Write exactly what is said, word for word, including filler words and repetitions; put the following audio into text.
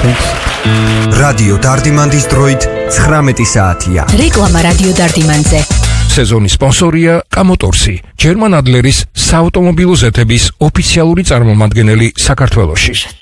თქვენს. რადიო დარდიმანდის დროით ცხრამეტი საათია. რეკლამა რადიო დარდიმანზე. სეზონის სპონსორია კამოტორსი, ჯერმან ადლერის საავტომობილო ზეთების ოფიციალური წარმომადგენელი საქართველოში.